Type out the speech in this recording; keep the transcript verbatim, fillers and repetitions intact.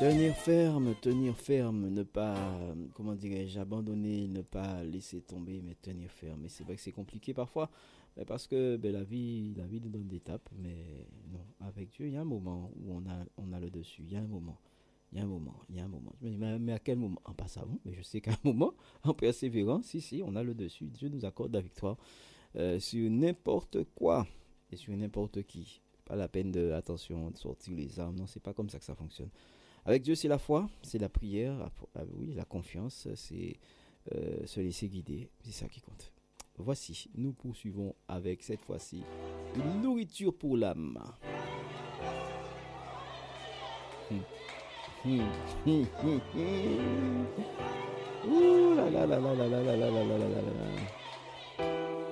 Tenir ferme, tenir ferme, ne pas, euh, comment dirais-je, abandonner, ne pas laisser tomber, mais tenir ferme. Et c'est vrai que c'est compliqué parfois, mais parce que ben, la vie, la vie nous donne des tapes, mais non, avec Dieu, il y a un moment où on a, on a le dessus, il y a un moment, il y a un moment, il y a un moment. Je me dis, mais, mais à quel moment? En pas savant, mais je sais qu'à un moment, en persévérant, si, si, on a le dessus. Dieu nous accorde la victoire euh, sur n'importe quoi et sur n'importe qui. Pas la peine de, attention, de sortir les armes, non, c'est pas comme ça que ça fonctionne. Avec Dieu, c'est la foi, c'est la prière, la, la- oui, la confiance, c'est euh, se laisser guider. C'est ça qui compte. Voici, nous poursuivons avec cette fois-ci une nourriture pour l'âme. Hum, hum, hum, hum, hum. Ouh là là là là là là là là là là là là là.